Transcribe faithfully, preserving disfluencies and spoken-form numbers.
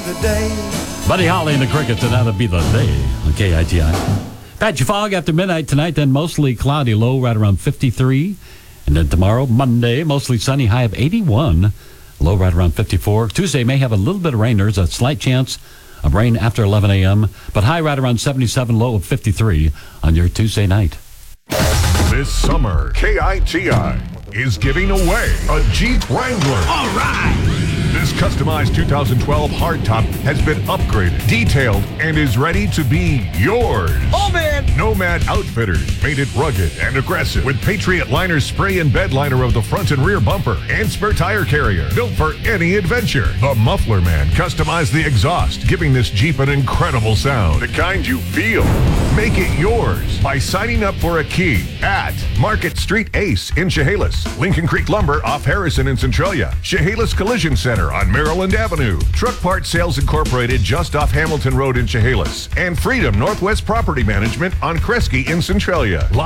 Buddy Holly and the Crickets, and that'll be the day on K I T I. Patchy fog after midnight tonight, then mostly cloudy, low right around fifty-three. And then tomorrow, Monday, mostly sunny, high of eighty-one, low right around fifty-four. Tuesday may have a little bit of rain. There's a slight chance of rain after eleven a.m., but high right around seventy-seven, low of fifty-three on your Tuesday night. This summer, K I T I is giving away a Jeep Wrangler. All right! This customized two thousand twelve hardtop has been upgraded, detailed, and is ready to be yours. Oh, man! Nomad Outfitters made it rugged and aggressive with Patriot Liner spray and bed liner of the front and rear bumper and spare tire carrier, built for any adventure. The Muffler Man customized the exhaust, giving this Jeep an incredible sound, the kind you feel. Make it yours by signing up for a key at Market Street Ace in Chehalis, Lincoln Creek Lumber off Harrison in Centralia, Chehalis Collision Center on Maryland Avenue, Truck Part Sales Incorporated just off Hamilton Road in Chehalis, and Freedom Northwest Property Management on Kresge in Centralia.